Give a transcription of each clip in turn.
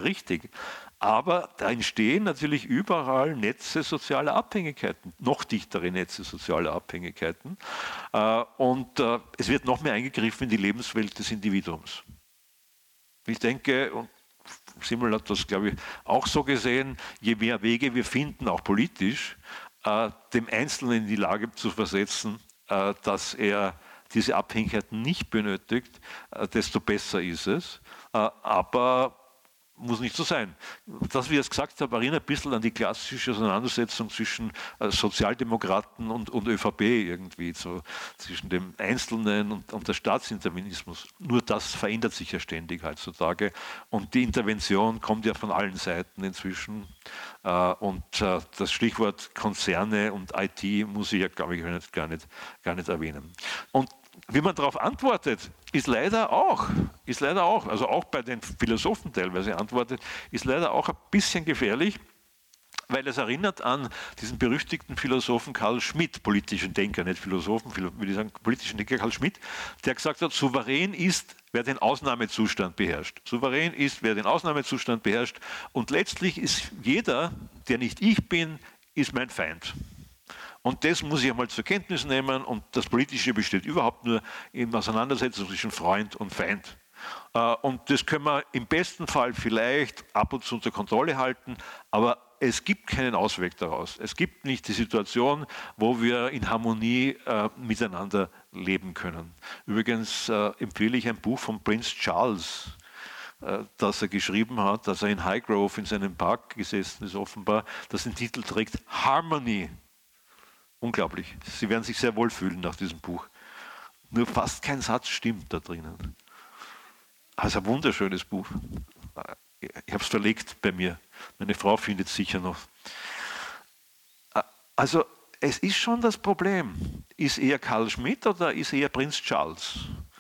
auch richtig. Aber da entstehen natürlich überall Netze sozialer Abhängigkeiten, noch dichtere Netze sozialer Abhängigkeiten. Und es wird noch mehr eingegriffen in die Lebenswelt des Individuums. Ich denke, und Simmel hat das, glaube ich, auch so gesehen, je mehr Wege wir finden, auch politisch, dem Einzelnen in die Lage zu versetzen, dass er diese Abhängigkeiten nicht benötigt, desto besser ist es. Aber muss nicht so sein. Das, wie ich es gesagt habe, erinnert ein bisschen an die klassische Auseinandersetzung zwischen Sozialdemokraten und ÖVP irgendwie, so zwischen dem Einzelnen und der Staatsintervenismus. Nur das verändert sich ja ständig heutzutage und die Intervention kommt ja von allen Seiten inzwischen. Und das Stichwort Konzerne und IT muss ich ja, glaube ich, gar nicht erwähnen. Und wie man darauf antwortet, ist leider auch, also auch bei den Philosophen teilweise antwortet, ist leider auch ein bisschen gefährlich, weil es erinnert an diesen berüchtigten Philosophen Carl Schmitt, politischen Denker, nicht Philosophen, würde ich sagen, politischen Denker Carl Schmitt, der gesagt hat, souverän ist, wer den Ausnahmezustand beherrscht. Souverän ist, wer den Ausnahmezustand beherrscht. Und letztlich ist jeder, der nicht ich bin, ist mein Feind. Und das muss ich einmal zur Kenntnis nehmen und das Politische besteht überhaupt nur in Auseinandersetzung zwischen Freund und Feind. Und das können wir im besten Fall vielleicht ab und zu unter Kontrolle halten, aber es gibt keinen Ausweg daraus. Es gibt nicht die Situation, wo wir in Harmonie miteinander leben können. Übrigens empfehle ich ein Buch von Prince Charles, das er geschrieben hat, dass er in Highgrove in seinem Park gesessen ist offenbar, das den Titel trägt Harmony. Unglaublich. Sie werden sich sehr wohl fühlen nach diesem Buch. Nur fast kein Satz stimmt da drinnen. Also ein wunderschönes Buch. Ich habe es verlegt bei mir. Meine Frau findet es sicher noch. Also es ist schon das Problem. Ist eher Carl Schmitt oder ist eher Prinz Charles,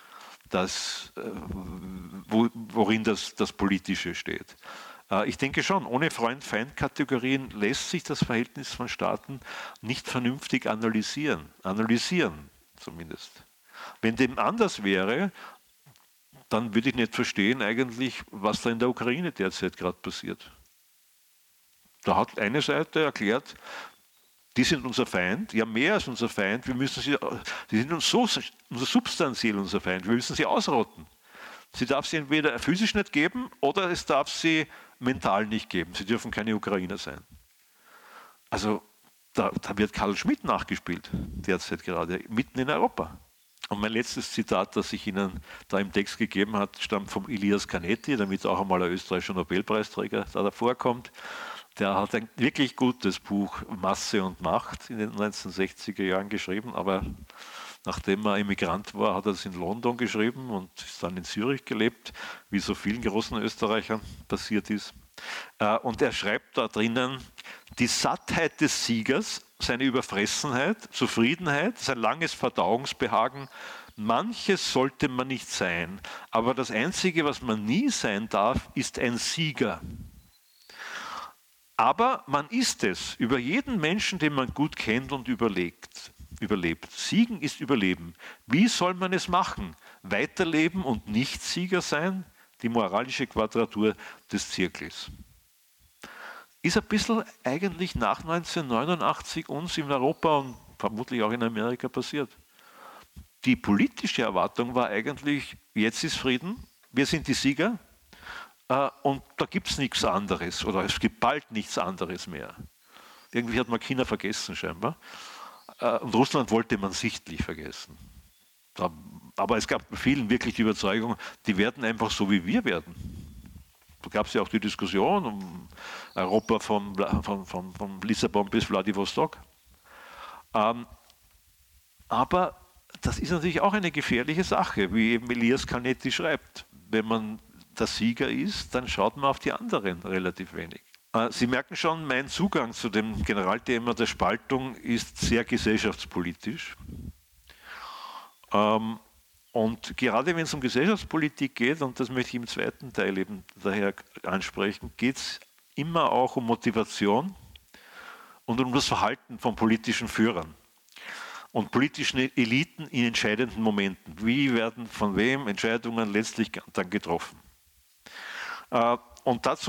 worin das Politische steht? Ich denke schon, ohne Freund-Feind-Kategorien lässt sich das Verhältnis von Staaten nicht vernünftig analysieren zumindest. Wenn dem anders wäre, dann würde ich nicht verstehen eigentlich, was da in der Ukraine derzeit gerade passiert. Da hat eine Seite erklärt, die sind unser Feind, ja mehr als unser Feind, die sind uns so substanziell unser Feind, wir müssen sie ausrotten. Sie darf sie entweder physisch nicht geben oder es darf sie mental nicht geben. Sie dürfen keine Ukrainer sein. Also da wird Carl Schmitt nachgespielt, derzeit gerade, mitten in Europa. Und mein letztes Zitat, das ich Ihnen da im Text gegeben habe, stammt vom Elias Canetti, damit auch einmal ein österreichischer Nobelpreisträger da davor kommt. Der hat ein wirklich gutes Buch Masse und Macht in den 1960er Jahren geschrieben, aber nachdem er Immigrant war, hat er es in London geschrieben und ist dann in Zürich gelebt, wie so vielen großen Österreichern passiert ist. Und er schreibt da drinnen, die Sattheit des Siegers, seine Überfressenheit, Zufriedenheit, sein langes Verdauungsbehagen, manches sollte man nicht sein, aber das Einzige, was man nie sein darf, ist ein Sieger. Aber man ist es, über jeden Menschen, den man gut kennt und überlebt. Siegen ist Überleben. Wie soll man es machen? Weiterleben und nicht Sieger sein? Die moralische Quadratur des Zirkels. Ist ein bisschen eigentlich nach 1989 uns in Europa und vermutlich auch in Amerika passiert. Die politische Erwartung war eigentlich, jetzt ist Frieden, wir sind die Sieger und da gibt es nichts anderes oder es gibt bald nichts anderes mehr. Irgendwie hat man China vergessen scheinbar. Und Russland wollte man sichtlich vergessen. Aber es gab vielen wirklich die Überzeugung, die werden einfach so wie wir werden. Da gab es ja auch die Diskussion um Europa von Lissabon bis Vladivostok. Aber das ist natürlich auch eine gefährliche Sache, wie eben Elias Canetti schreibt. Wenn man der Sieger ist, dann schaut man auf die anderen relativ wenig. Sie merken schon, mein Zugang zu dem Generalthema der Spaltung ist sehr gesellschaftspolitisch. Und gerade wenn es um Gesellschaftspolitik geht, und das möchte ich im zweiten Teil eben daher ansprechen, geht es immer auch um Motivation und um das Verhalten von politischen Führern und politischen Eliten in entscheidenden Momenten. Wie werden von wem Entscheidungen letztlich dann getroffen? Und dazu